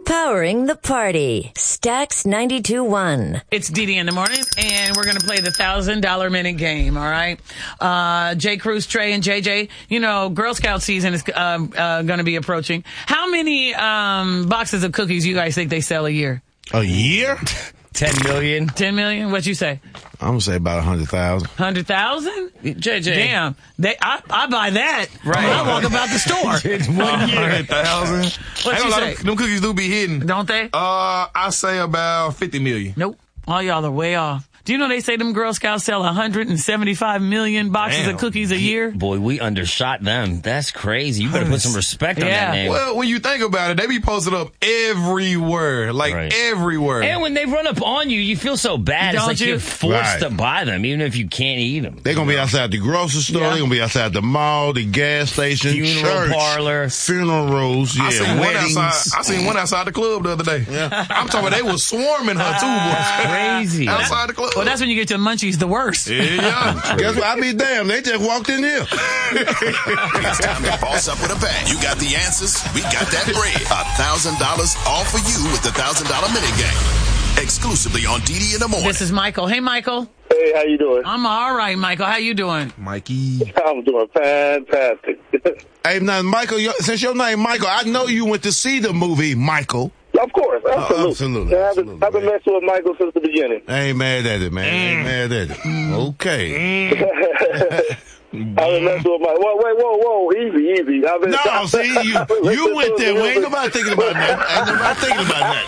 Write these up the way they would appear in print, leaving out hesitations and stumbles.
powering the party. Stax 92.1. It's Dee Dee in the morning, and we're going to play the $1,000 minute game, all right? J. Cruz, Trey, and JJ, you know, Girl Scout season is going to be approaching. How many boxes of cookies you guys think they sell a year? A year? 10 million. 10 million? What'd you say? I'm going to say about 100,000. 100,000? JJ. Damn. I buy that. Right. I walk about the store. It's 1 year. 100,000. What'd you say? Them cookies do be hidden. Don't they? I say about 50 million. Nope. All y'all are way off. Do you know they say them Girl Scouts sell 175 million boxes of cookies a year? Boy, we undershot them. That's crazy. You better put some respect on that name. Well, when you think about it, they be posted up everywhere. Like, everywhere. And when they run up on you, you feel so bad. It's like you're forced to buy them, even if you can't eat them. They're going to be outside the grocery store. They're going to be outside the mall, the gas station, funeral church, parlor. funerals, weddings. I seen one outside the club the other day. Yeah. I'm talking about they was swarming her, too, boy. That's crazy. Outside the club. Well, that's when you get to munchies the worst. Yeah. Guess what? I be damned. They just walked in here. It's time to boss up with a bang. You got the answers. We got that bread. $1,000 all for you with the $1,000 minute game. Exclusively on Dee Dee in the morning. This is Michael. Hey, Michael. Hey, how you doing? I'm all right, Michael. How you doing? Mikey. I'm doing fantastic. Hey, now, Michael, since your name Michael, I know you went to see the movie Michael. Of course, absolutely. I've been messing with Michael since the beginning. I ain't mad at it, man. Ain't mad at it. Okay. I've been messing with Michael. Whoa. Easy. No, see, you went there. We ain't nobody thinking about that. Ain't nobody thinking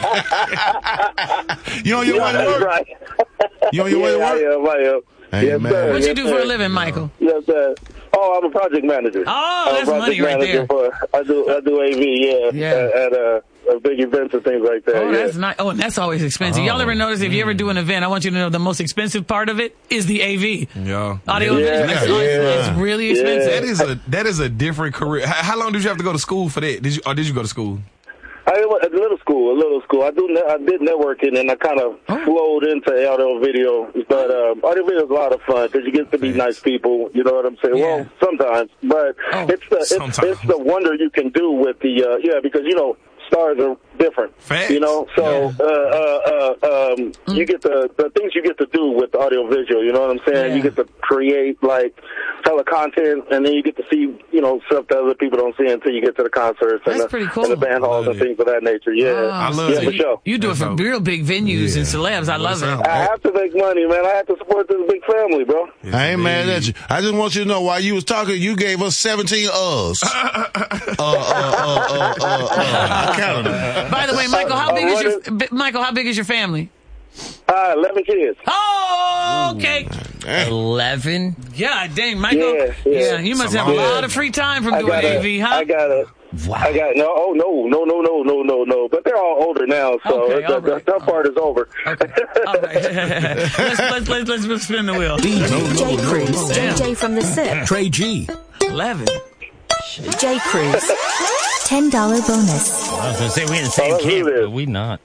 about that. You on your way to work? Right. You on your way to work? I am. Yes, sir. What you do for a living, Michael? Yes, sir. Oh, I'm a project manager. Oh, that's money right there. I do AV, at big events and things like that. Oh, that's nice. Oh, and that's always expensive. Y'all ever notice if you ever do an event, I want you to know the most expensive part of it is the AV. Yeah. Audio and visual. It's really expensive. That is a different career. How long did you have to go to school for that? Did you go to school? I went a little school. I did networking, and I kind of flowed into audio and video. But audio video is a lot of fun because you get to meet nice people. You know what I'm saying? Yeah. Well, sometimes, but it's the wonder you can do with the because stars are different. Facts. You know, so you get the things you get to do with audio visual. You know what I'm saying? Yeah. You get to create telecontent, and then you get to see stuff that other people don't see until you get to the concerts and the band halls and things of that nature. Yeah, I love it. For sure. You do it for real big venues and celebs. I love it. I have to make money, man. I have to support this big family, bro. I ain't mad at you. I just want you to know while you was talking, you gave us 17 uhs. I counted them. By the way, Michael, how big is your family? 11 kids. Oh, okay. 11? Yeah, dang, Michael. Yeah, you must have a lot of free time from doing AV, huh? I got it. Wow. No. But they're all older now, so the tough part is over. Okay. All right. let's spin the wheel. J. Cruz, JJ from the SIP. Trey G. 11. J. Cruz, $10 bonus. I was going to say we in the same camp, but we not.